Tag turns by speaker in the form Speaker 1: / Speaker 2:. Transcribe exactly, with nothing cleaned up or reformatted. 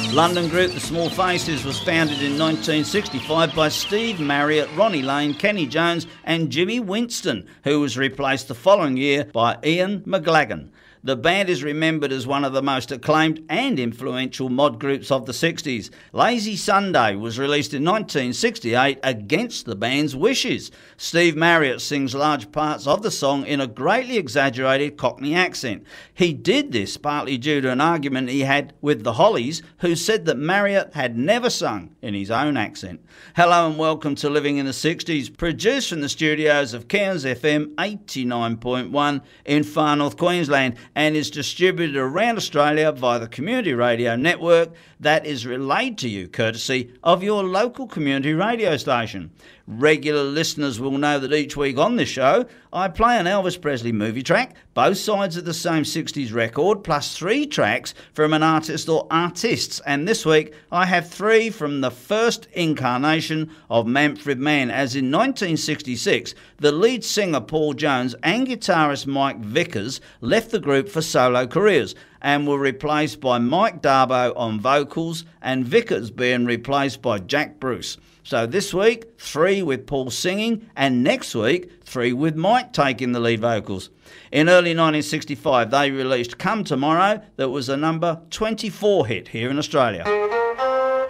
Speaker 1: London group The Small Faces was founded in nineteen sixty-five by Steve Marriott, Ronnie Lane, Kenny Jones and Jimmy Winston, who was replaced the following year by Ian McLagan. The band is remembered as one of the most acclaimed and influential mod groups of the sixties. Lazy Sunday was released in nineteen sixty-eight against the band's wishes. Steve Marriott sings large parts of the song in a greatly exaggerated Cockney accent. He did this partly due to an argument he had with the Hollies, who said that Marriott had never sung in his own accent. Hello and welcome to Living in the sixties, produced from the studios of Cairns F M eighty-nine point one in Far North Queensland, and is distributed around Australia via the Community Radio Network that is relayed to you courtesy of your local community radio station. Regular listeners will know that each week on this show I play an Elvis Presley movie track, both sides of the same sixties record, plus three tracks from an artist or artists, and this week I have three from the first incarnation of Manfred Mann, as in nineteen sixty-six the lead singer Paul Jones and guitarist Mike Vickers left the group for solo careers and were replaced by Mike Darbo on vocals and Vickers being replaced by Jack Bruce. So this week, three with Paul singing, and next week, three with Mike taking the lead vocals. In early nineteen sixty-five, they released Come Tomorrow, that was a number twenty-four hit here in Australia.